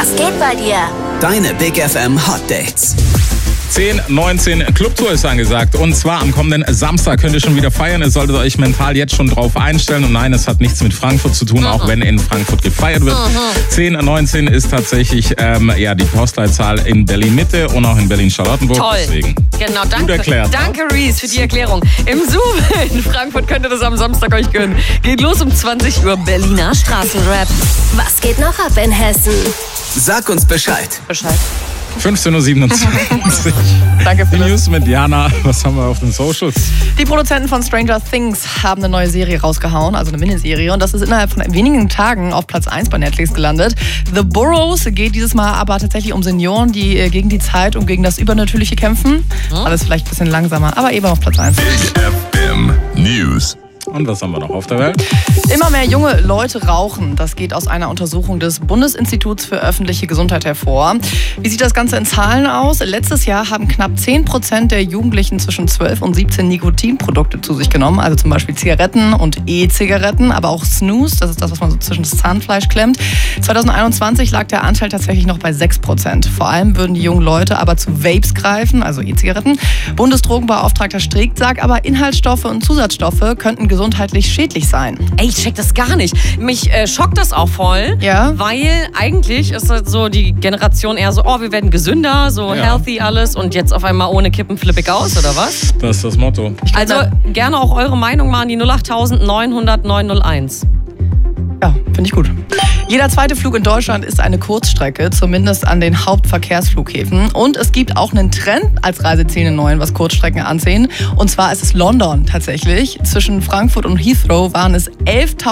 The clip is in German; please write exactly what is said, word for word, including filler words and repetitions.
Was geht bei dir? Deine Big F M Hot Dates. zehn neunzehn Clubtour ist angesagt. Und zwar am kommenden Samstag könnt ihr schon wieder feiern. Ihr solltet euch mental jetzt schon drauf einstellen. Und nein, es hat nichts mit Frankfurt zu tun, mhm. auch wenn in Frankfurt gefeiert wird. Mhm. zehn neunzehn ist tatsächlich ähm, ja, die Postleitzahl in Berlin-Mitte und auch in Berlin-Charlottenburg. Toll. Deswegen. Genau, danke. Gut erklärt. Danke, Reese, für die Erklärung. Im Zoom in Frankfurt könnt ihr das am Samstag euch gönnen. Geht los um zwanzig Uhr. Berliner Straßenrap. Was geht noch ab in Hessen? Sag uns Bescheid. Bescheid. fünfzehn Uhr siebenundzwanzig. Danke für Die das. News mit Jana. Was haben wir auf den Socials? Die Produzenten von Stranger Things haben eine neue Serie rausgehauen, also eine Miniserie. Und das ist innerhalb von wenigen Tagen auf Platz eins bei Netflix gelandet. The Burrows geht dieses Mal aber tatsächlich um Senioren, die gegen die Zeit und gegen das Übernatürliche kämpfen. Alles vielleicht ein bisschen langsamer, aber eben auf Platz eins. Big F M News. Und was haben wir noch auf der Welt? Immer mehr junge Leute rauchen. Das geht aus einer Untersuchung des Bundesinstituts für öffentliche Gesundheit hervor. Wie sieht das Ganze in Zahlen aus? Letztes Jahr haben knapp zehn Prozent der Jugendlichen zwischen zwölf und siebzehn Nikotinprodukte zu sich genommen. Also zum Beispiel Zigaretten und E-Zigaretten, aber auch Snus. Das ist das, was man so zwischen das Zahnfleisch klemmt. zwanzig einundzwanzig lag der Anteil tatsächlich noch bei sechs Prozent. Vor allem würden die jungen Leute aber zu Vapes greifen, also E-Zigaretten. Bundesdrogenbeauftragter Strick sagt aber, Inhaltsstoffe und Zusatzstoffe könnten gesundheitlich schädlich sein. Ey, ich check das gar nicht. Mich äh, schockt das auch voll, Ja. weil eigentlich ist das so die Generation eher so, oh, wir werden gesünder, so Ja. healthy alles und jetzt auf einmal ohne Kippen flippig aus, oder was? Das ist das Motto. Also gerne auch eure Meinung mal an die null acht neun hundert neun null eins. Ja, finde ich gut. Jeder zweite Flug in Deutschland ist eine Kurzstrecke, zumindest an den Hauptverkehrsflughäfen. Und es gibt auch einen Trend als Reiseziel in neuen, was Kurzstrecken ansehen. Und zwar ist es London tatsächlich. Zwischen Frankfurt und Heathrow waren es elftausend